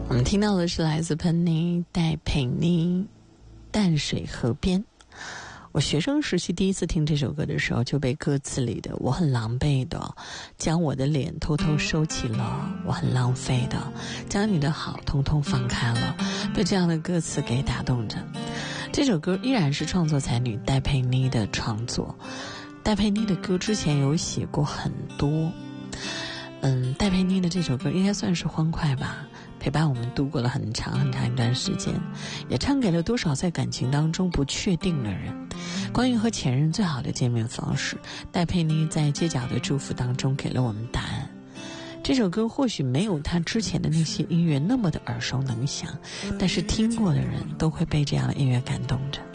我们听到的是来自喷妮戴佩妮淡水河边。我学生时期第一次听这首歌的时候，就被歌词里的我很狼狈的将我的脸偷偷收起了，我很浪费的将你的好通通放开了，被这样的歌词给打动着。这首歌依然是创作才女戴佩妮的创作。戴佩妮的歌之前有写过很多，戴佩妮的这首歌应该算是欢快吧，陪伴我们度过了很长很长一段时间，也唱给了多少在感情当中不确定的人。关于和前任最好的见面方式，戴佩妮在街角的祝福当中给了我们答案。这首歌或许没有他之前的那些音乐那么的耳熟能详，但是听过的人都会被这样的音乐感动着。